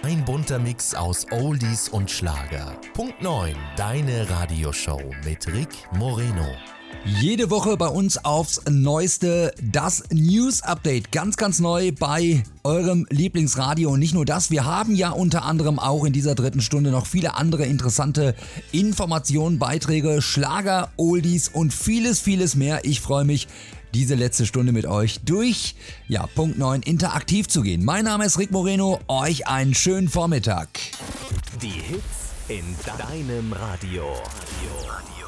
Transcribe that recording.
Ein bunter Mix aus Oldies und Schlager. Punkt 9, deine Radioshow mit Rick Moreno. Jede Woche bei uns aufs Neueste das News-Update. Ganz, ganz neu bei eurem Lieblingsradio. Und nicht nur das, wir haben ja unter anderem auch in dieser dritten Stunde noch viele andere interessante Informationen, Beiträge, Schlager, Oldies und vieles, vieles mehr. Ich freue mich, diese letzte Stunde mit euch durch, Punkt 9, interaktiv zu gehen. Mein Name ist Rick Moreno, euch einen schönen Vormittag. Die Hits in deinem Radio.